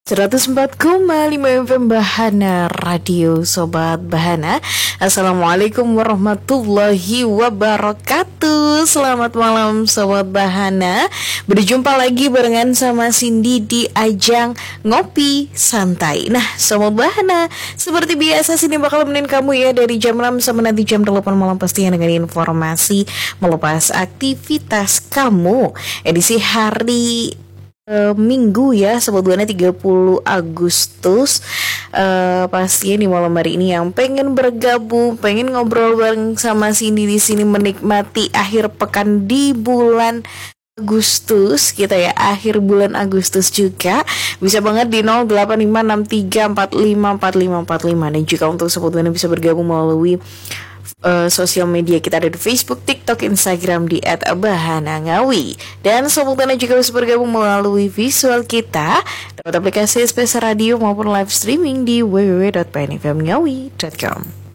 104,5 FM Bahana Radio Sobat Bahana. Assalamualaikum warahmatullahi wabarakatuh. Selamat malam Sobat Bahana. Berjumpa lagi barengan sama Cindy di ajang Ngopi Santai. Nah Sobat Bahana, seperti biasa Cindy bakal nemenin kamu ya dari jam 6 sampai nanti jam 8 malam, pastinya dengan informasi melepas aktivitas kamu. Edisi hari Minggu ya, sebetulnya 30 Agustus. Pastinya di malam hari ini yang pengen bergabung, pengen ngobrol bareng sama Cindy di sini, menikmati akhir pekan di bulan Agustus kita ya, akhir bulan Agustus juga bisa banget di 085634545545, dan juga untuk sebetulnya bisa bergabung melalui sosial media kita, ada di Facebook, TikTok, Instagram di @bahanangawi, dan sebetulnya juga bisa bergabung melalui visual kita lewat aplikasi Space Radio maupun live streaming di www.pnfmngawi.com.